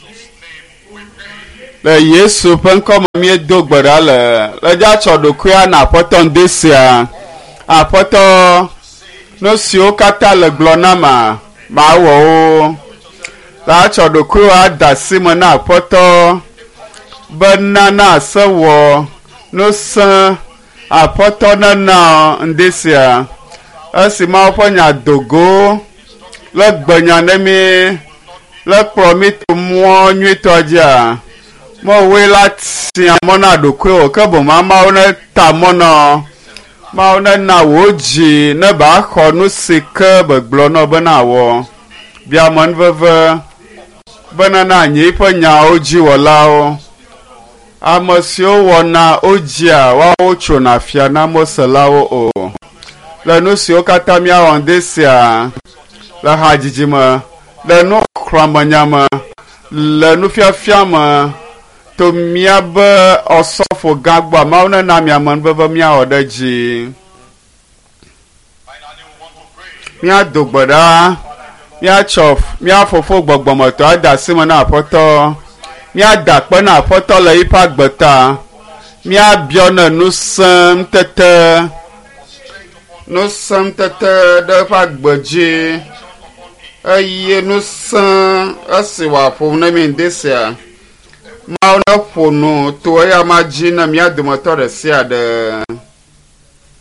le Yesu ƒe ŋkɔme míedo gbe ɖa le dzatsɔ ɖokuia na aƒetɔ ŋdesia aƒetɔ nu siwo katã le gblɔ na mawɔ wo le atsɔ ɖokuiwo ada si me na aƒetɔ be nana se wɔ nosẽ aƒetɔ nena ŋdesia esi mawo ƒe nya dogo le gbenya ne mi le kplɔ mi to mɔ nyuitɔ dzia mɔwoe la tia mɔ na ɖokuiwo ke bo mawo ne ta mɔ nɔ mawo ne na wò dzi ne ba xɔ nu si ke begblɔ nɔ bena wɔ biame nuveve bena na nyi ƒe nyawo dziwɔlawo ame siwo wɔna wo dzia woawo tsona fia na moselawo o le nu siwo katã míawɔ ŋdesia le hadzidzi me le nu xlɔ̃menya me le nufiafia me to míabe ɔsɔfo gã gbɔ mawo nena miame nuveve míawɔ ɖe dzi míado gbe ɖa míatsɔ mía fofo gbɔgbɔmetɔ ada asi me na aƒetɔ míada kpe na aƒetɔ le yiƒe agbe ta míabiɔ ne nusẽm tete ɖe eƒe agbe dzi eye nusẽ esi wòaƒo ne mi ŋdesia mawo ne ƒo nu to eya ma dzi ne mía dometɔ ɖe sia ɖe